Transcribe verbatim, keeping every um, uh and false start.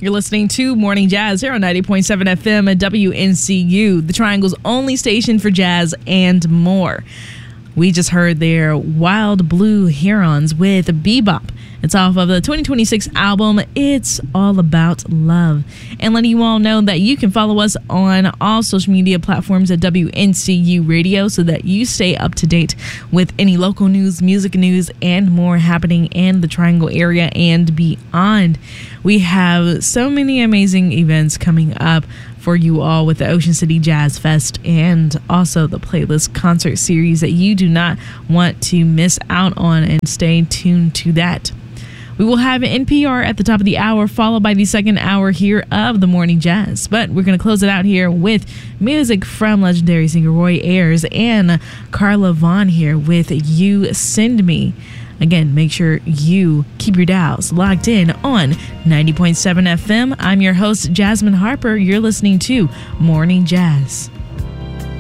You're listening to Morning Jazz here on ninety point seven F M at W N C U, the Triangle's only station for jazz and more. We just heard their Wild Blue Herons with Bebop. It's off of the twenty twenty-six album, It's All About Love. And letting you all know that you can follow us on all social media platforms at W N C U Radio so that you stay up to date with any local news, music news, and more happening in the Triangle area and beyond. We have so many amazing events coming up for you all with the Ocean City Jazz Fest and also the playlist concert series that you do not want to miss out on, and stay tuned to that. We will have N P R at the top of the hour, followed by the second hour here of the Morning Jazz. But we're going to close it out here with music from legendary singer Roy Ayers and Carla Vaughn here with You Send Me. Again, make sure you keep your dials locked in on ninety point seven F M. I'm your host, Jasmine Harper. You're listening to Morning Jazz.